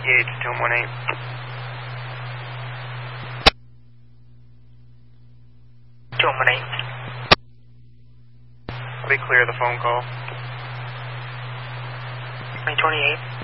Yates, 2118. I'll be clear of the phone call. 28.